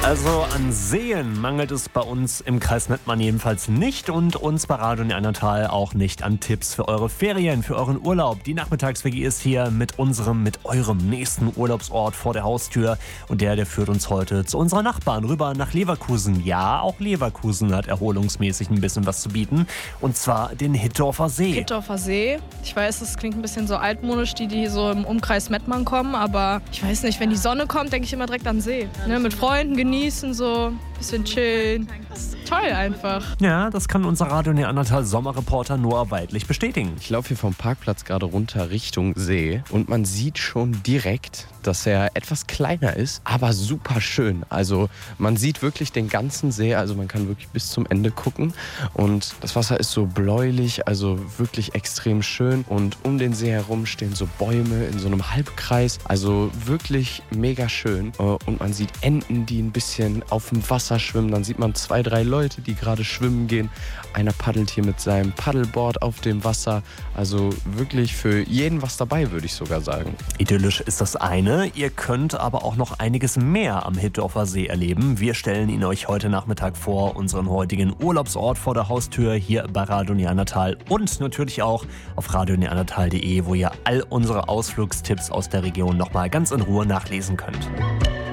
Also an Seen mangelt es bei uns im Kreis Mettmann jedenfalls nicht und uns bei Radio Neandertal auch nicht an Tipps für eure Ferien, für euren Urlaub. Die Nachmittags-WG ist hier mit eurem nächsten Urlaubsort vor der Haustür und der führt uns heute zu unserer Nachbarn rüber nach Leverkusen. Ja, auch Leverkusen hat erholungsmäßig ein bisschen was zu bieten und zwar den Hittorfer See. Hittorfer See, ich weiß, das klingt ein bisschen so altmodisch, die so im Umkreis Mettmann kommen, aber ich weiß nicht, wenn die Sonne kommt, denke ich immer direkt an See. Ne, mit Freunden genießen, so ein bisschen chillen. Das ist toll einfach. Ja, das kann unser Radio Neandertal Sommerreporter Noah Weidlich bestätigen. Ich laufe hier vom Parkplatz gerade runter Richtung See und man sieht schon direkt, dass er etwas kleiner ist, aber super schön. Also man sieht wirklich den ganzen See, also man kann wirklich bis zum Ende gucken und das Wasser ist so bläulich, also wirklich extrem schön und um den See herum stehen so Bäume in so einem Halbkreis, also wirklich mega schön und man sieht Enten, die ein bisschen auf dem Wasser schwimmen, dann sieht man 2, 3 Leute, die gerade schwimmen gehen. Einer paddelt hier mit seinem Paddleboard auf dem Wasser, also wirklich für jeden was dabei, würde ich sogar sagen. Idyllisch ist das eine, ihr könnt aber auch noch einiges mehr am Hittorfer See erleben. Wir stellen ihn euch heute Nachmittag vor, unseren heutigen Urlaubsort vor der Haustür hier bei Radio Neandertal und natürlich auch auf radioneandertal.de, wo ihr all unsere Ausflugstipps aus der Region nochmal ganz in Ruhe nachlesen könnt.